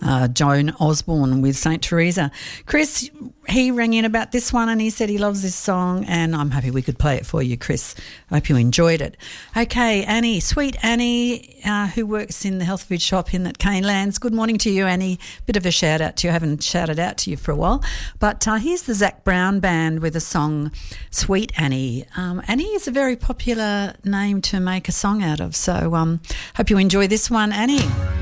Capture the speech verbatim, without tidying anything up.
uh, Joan Osborne with Saint Teresa. Chris, he rang in about this one and he said he loves this song, and I'm happy we could play it for you, Chris. I hope you enjoyed it. Okay, Annie, sweet Annie, uh, who works in the health food shop in at Canelands. Good morning to you, Annie. Bit of a shout out to you. I haven't shouted out to you for a while. But uh, here's the Zac Brown Band with a song, Sweet Annie. Um, Annie is a very popular name to make a song out of, so um, hope you enjoy this one, Annie.